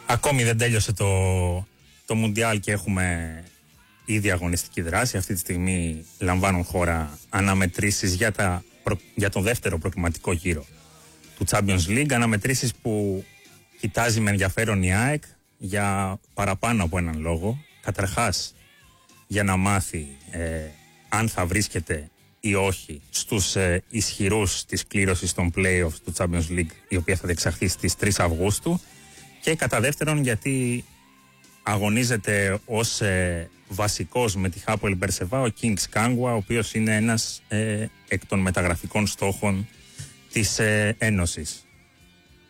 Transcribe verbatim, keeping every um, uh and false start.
Ακόμη δεν τέλειωσε το, το Μουντιάλ και έχουμε ήδη αγωνιστική δράση. Αυτή τη στιγμή λαμβάνουν χώρα αναμετρήσεις για, τα, για το δεύτερο προκριματικό γύρο του Champions League. Αναμετρήσεις που κοιτάζει με ενδιαφέρον η ΑΕΚ για παραπάνω από έναν λόγο. Καταρχάς, για να μάθει ε, αν θα βρίσκεται ή όχι στους ε, ισχυρούς της κλήρωσης των play-offs του Champions League, η οποία θα διεξαχθεί στις τρεις Αυγούστου. Και κατά δεύτερον, γιατί αγωνίζεται ως ε, βασικός με τη Hapoel Μπερσεβά ο Kings Kangwa, ο οποίος είναι ένας ε, εκ των μεταγραφικών στόχων της ε, Ένωσης.